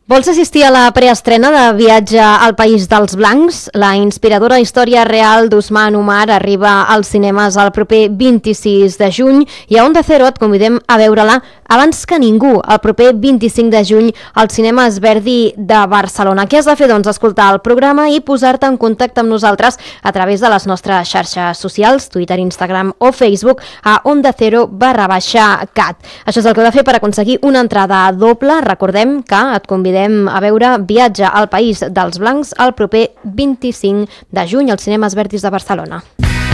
Vols assistir a la preestrena de Viatge al País dels Blancs? La inspiradora història real d'Ousmane Omar arriba als cinemes el proper 26 de juny i a Onda Cero et convidem a veure-la abans que ningú, el proper 25 de juny al Cinemes Verdi de Barcelona. Què has de fer? Doncs escoltar el programa i posar-te en contacte amb nosaltres a través de les nostres xarxes socials, Twitter, Instagram o Facebook a ondacero_cat. Això és el que heu de fer per aconseguir una entrada doble. Recordem que et convidem a veure Viatge al País dels Blancs el proper 25 de juny als Cinemes Verdis de Barcelona.